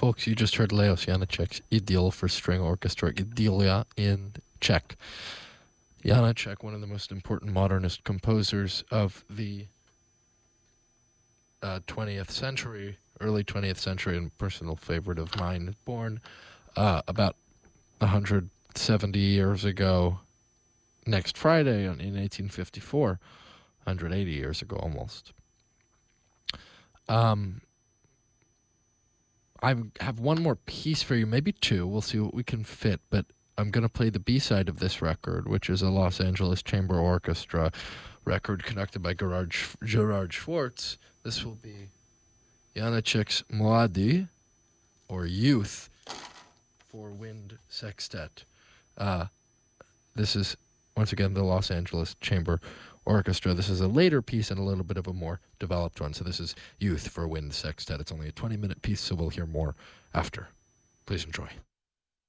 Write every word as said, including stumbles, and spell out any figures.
Folks, you just heard Leos Janáček's Idyll for string orchestra, Idylia in Czech. Janáček, one of the most important modernist composers of the uh, twentieth century, early twentieth century, and personal favorite of mine, born uh, about one hundred seventy years ago, next Friday on, in eighteen fifty-four, one hundred eighty years ago almost. Um, I have one more piece for you, maybe two. We'll see what we can fit, but I'm going to play the B-side of this record, which is a Los Angeles Chamber Orchestra record conducted by Gerard, Gerard Schwartz. This will be Janáček's Mladý, or Youth, for wind sextet. Uh, this is, once again, the Los Angeles Chamber Orchestra. This is a later piece and a little bit of a more developed one. So this is Youth for wind sextet. It's only a twenty-minute piece, so we'll hear more after. Please enjoy.